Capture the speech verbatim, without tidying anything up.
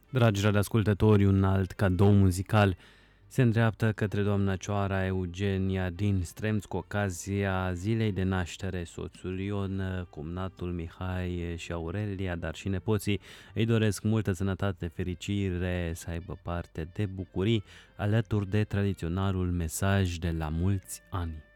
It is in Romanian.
Dragi radioascultători, un alt cadou muzical se îndreaptă către doamna Cioara Eugenia din Stremț cu ocazia zilei de naștere. Soțul Ion, cumnatul Mihai și Aurelia, dar și nepoții îi doresc multă sănătate, fericire, să aibă parte de bucurii alături de tradiționalul mesaj de la mulți ani.